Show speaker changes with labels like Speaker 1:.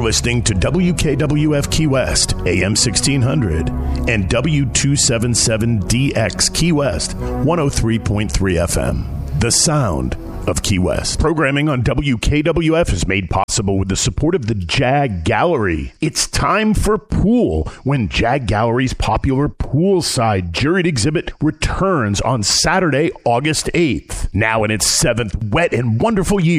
Speaker 1: listening to WKWF Key West, AM 1600, and W277DX Key West, 103.3 FM. The sound of Key West. Programming on WKWF is made possible with the support of the Jag Gallery. It's time for pool when Jag Gallery's popular poolside juried exhibit returns on Saturday, August 8th. Now in its 7th wet and wonderful year,